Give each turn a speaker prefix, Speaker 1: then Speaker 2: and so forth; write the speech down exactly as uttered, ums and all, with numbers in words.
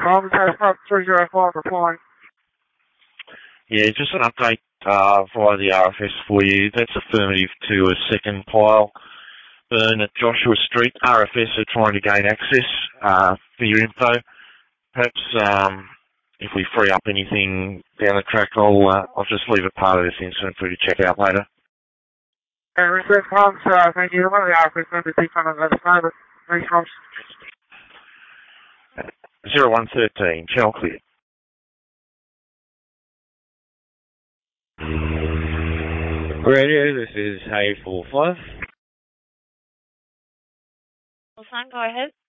Speaker 1: Tom, South three zero five replying.
Speaker 2: Yeah, just an update uh, via the R F S for you. That's affirmative to a second pile burn at Joshua Street. R F S are trying to gain access uh, for your info. Perhaps um, if we free up anything down the track, I'll uh, I'll just leave a part of this incident for you to check out later.
Speaker 1: Uh, respect, Tom, uh, thank you. One of the R F S members keeps on the other side, but thanks, Tom.
Speaker 2: zero one thirteen, channel clear.
Speaker 3: Radio, this is Hay four five.
Speaker 4: Well, son, go ahead.